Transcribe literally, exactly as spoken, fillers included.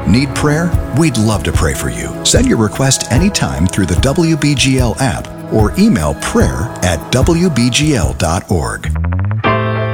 Need prayer? We'd love to pray for you. Send your request anytime through the W B G L app or email prayer at w b g l dot org.